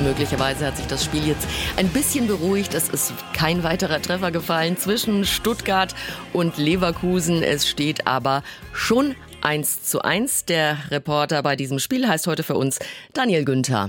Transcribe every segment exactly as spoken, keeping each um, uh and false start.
Möglicherweise hat sich das Spiel jetzt ein bisschen beruhigt. Es ist kein weiterer Treffer gefallen zwischen Stuttgart und Leverkusen. Es steht aber schon eins zu eins. Der Reporter bei diesem Spiel heißt heute für uns Daniel Günther.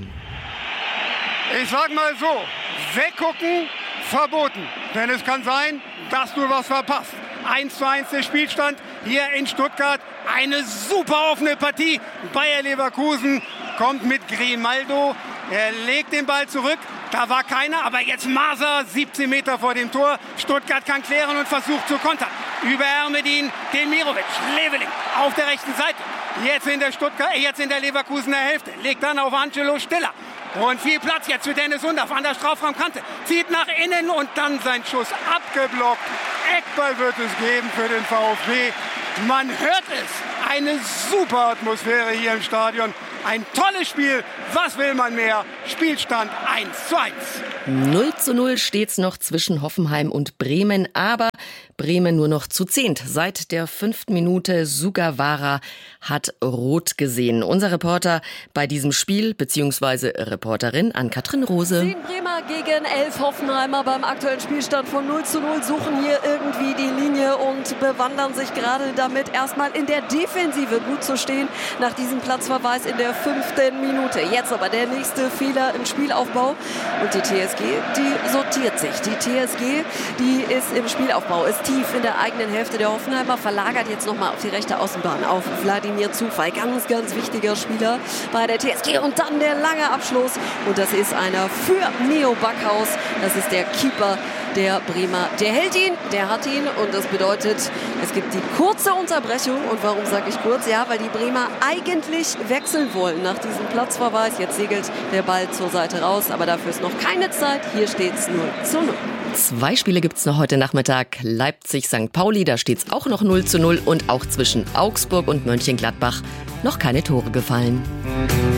Ich sag mal so, weggucken, verboten. Denn es kann sein, dass du was verpasst. eins zu eins der Spielstand hier in Stuttgart. Eine super offene Partie. Bayer Leverkusen kommt mit Grimaldo. Er legt den Ball zurück. Da war keiner, aber jetzt Maser, siebzehn Meter vor dem Tor. Stuttgart kann klären und versucht zu kontern. Über Ermedin, Demirovic, Leveling auf der rechten Seite. Jetzt in der Stuttgart, jetzt in der Leverkusener Hälfte. Legt dann auf Angelo Stiller. Und viel Platz jetzt für Dennis Undaff an der Strafraumkante. Zieht nach innen und dann sein Schuss abgeblockt. Eckball wird es geben für den VfB. Man hört es. Eine super Atmosphäre hier im Stadion. Ein tolles Spiel. Was will man mehr? Spielstand eins zu eins. null zu null steht's noch zwischen Hoffenheim und Bremen, aber Bremen nur noch zu zehnt. Seit der fünften Minute Sugawara hat rot gesehen. Unser Reporter bei diesem Spiel, beziehungsweise Reporterin Ann-Kathrin Rose. Zehn Bremer gegen elf Hoffenheimer beim aktuellen Spielstand von null zu null suchen hier irgendwie die Linie und bewandern sich gerade damit, erstmal in der Defensive gut zu stehen nach diesem Platzverweis in der fünften Minute. Jetzt aber der nächste Fehler im Spielaufbau und die T S G, die sortiert sich. Die T S G, die ist im Spielaufbau, ist tief in der eigenen Hälfte. Der Hoffenheimer verlagert jetzt nochmal auf die rechte Außenbahn, auf Wladimir Zufall. Ganz, ganz wichtiger Spieler bei der T S G. Und dann der lange Abschluss. Und das ist einer für Neo Backhaus. Das ist der Keeper der Bremer. Der hält ihn, der hat ihn. Und das bedeutet, es gibt die kurze Unterbrechung. Und warum sage ich kurz? Ja, weil die Bremer eigentlich wechseln wollen nach diesem Platzverweis. Jetzt segelt der Ball zur Seite raus. Aber dafür ist noch keine Zeit. Hier steht es null zu null. Zwei Spiele gibt es noch heute Nachmittag. Leipzig Sankt Pauli, da steht es auch noch null zu null. Und auch zwischen Augsburg und Mönchengladbach noch keine Tore gefallen.